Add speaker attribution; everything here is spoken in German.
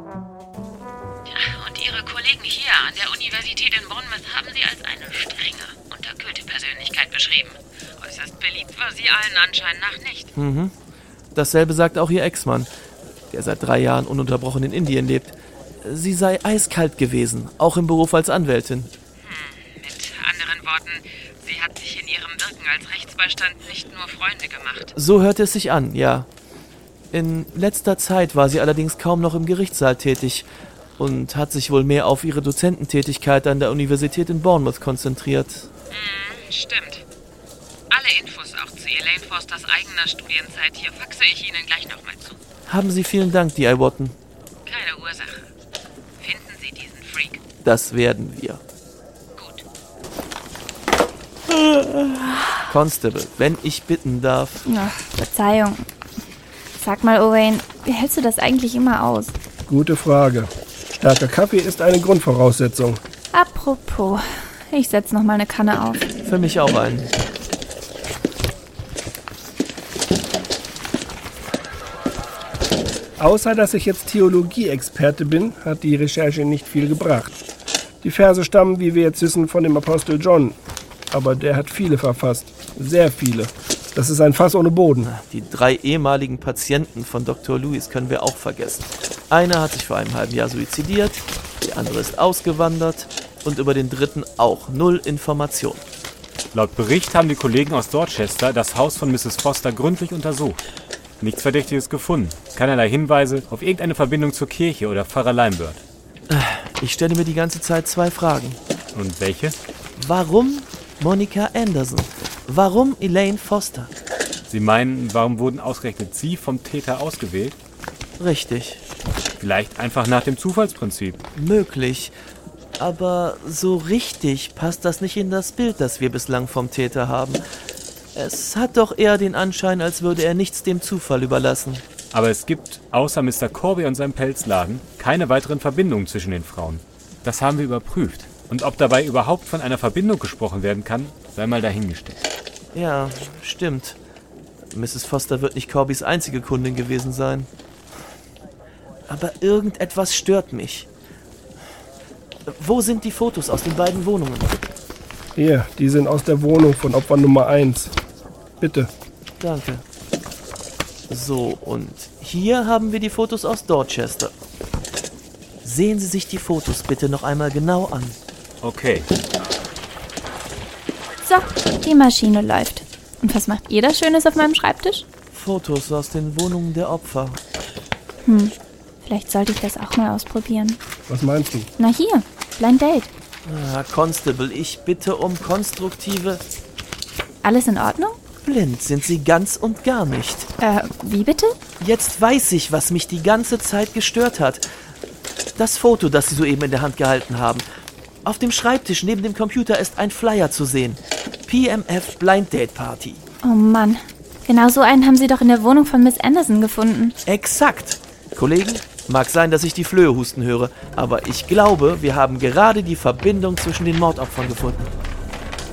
Speaker 1: Und Ihre Kollegen hier an der Universität in Bournemouth haben Sie als eine strenge, unterkühlte Persönlichkeit beschrieben. Äußerst beliebt war sie allen Anschein nach nicht.
Speaker 2: Mhm. Dasselbe sagt auch ihr Ex-Mann, der seit 3 Jahren ununterbrochen in Indien lebt. Sie sei eiskalt gewesen, auch im Beruf als Anwältin.
Speaker 1: Mit anderen Worten, sie hat sich in ihrem Wirken als Rechtsbeistand nicht nur Freunde gemacht.
Speaker 2: So hörte es sich an, ja. In letzter Zeit war sie allerdings kaum noch im Gerichtssaal tätig und hat sich wohl mehr auf ihre Dozententätigkeit an der Universität in Bournemouth konzentriert.
Speaker 1: Stimmt. Alle Infos auch zu Elaine Fosters eigener Studienzeit hier faxe ich Ihnen gleich nochmal zu.
Speaker 2: Haben Sie vielen Dank, D.I. Watton.
Speaker 1: Keine Ursache. Finden Sie diesen Freak.
Speaker 2: Das werden wir.
Speaker 1: Gut.
Speaker 2: Constable, wenn ich bitten darf.
Speaker 3: Ach, Verzeihung. Sag mal, Owain, wie hältst du das eigentlich immer aus?
Speaker 4: Gute Frage. Starker Kaffee ist eine Grundvoraussetzung.
Speaker 3: Apropos, ich setz noch mal eine Kanne auf.
Speaker 2: Für mich auch einen.
Speaker 4: Außer dass ich jetzt Theologie-Experte bin, hat die Recherche nicht viel gebracht. Die Verse stammen, wie wir jetzt wissen, von dem Apostel John. Aber der hat viele verfasst. Sehr viele. Das ist ein Fass ohne Boden.
Speaker 2: Die 3 ehemaligen Patienten von Dr. Lewis können wir auch vergessen. Einer hat sich vor einem halben Jahr suizidiert, der andere ist ausgewandert und über den dritten auch 0 Information.
Speaker 5: Laut Bericht haben die Kollegen aus Dorchester das Haus von Mrs. Foster gründlich untersucht. Nichts Verdächtiges gefunden. Keinerlei Hinweise auf irgendeine Verbindung zur Kirche oder Pfarrer Limebird.
Speaker 2: Ich stelle mir die ganze Zeit 2 Fragen.
Speaker 5: Und welche?
Speaker 2: Warum Monica Anderson? Warum Elaine Foster?
Speaker 5: Sie meinen, warum wurden ausgerechnet Sie vom Täter ausgewählt?
Speaker 2: Richtig.
Speaker 5: Vielleicht einfach nach dem Zufallsprinzip.
Speaker 2: Möglich. Aber so richtig passt das nicht in das Bild, das wir bislang vom Täter haben. Es hat doch eher den Anschein, als würde er nichts dem Zufall überlassen.
Speaker 5: Aber es gibt, außer Mr. Corby und seinem Pelzladen, keine weiteren Verbindungen zwischen den Frauen. Das haben wir überprüft. Und ob dabei überhaupt von einer Verbindung gesprochen werden kann, sei mal dahingestellt.
Speaker 2: Ja, stimmt. Mrs. Foster wird nicht Corbys einzige Kundin gewesen sein. Aber irgendetwas stört mich. Wo sind die Fotos aus den beiden Wohnungen?
Speaker 4: Hier, die sind aus der Wohnung von Opfer Nummer 1. Bitte.
Speaker 2: Danke. So, und hier haben wir die Fotos aus Dorchester. Sehen Sie sich die Fotos bitte noch einmal genau an.
Speaker 5: Okay.
Speaker 3: So, die Maschine läuft. Und was macht ihr da Schönes auf meinem Schreibtisch?
Speaker 2: Fotos aus den Wohnungen der Opfer.
Speaker 3: Vielleicht sollte ich das auch mal ausprobieren.
Speaker 4: Was meinst du?
Speaker 3: Na hier, Blind Date.
Speaker 2: Constable, ich bitte um konstruktive...
Speaker 3: Alles in Ordnung?
Speaker 2: Blind sind Sie ganz und gar nicht.
Speaker 3: Wie bitte?
Speaker 2: Jetzt weiß ich, was mich die ganze Zeit gestört hat. Das Foto, das Sie soeben in der Hand gehalten haben. Auf dem Schreibtisch neben dem Computer ist ein Flyer zu sehen. PMF Blind Date Party.
Speaker 3: Oh Mann, genau so einen haben sie doch in der Wohnung von Miss Anderson gefunden.
Speaker 2: Exakt. Kollegen, mag sein, dass ich die Flöhe husten höre, aber ich glaube, wir haben gerade die Verbindung zwischen den Mordopfern gefunden.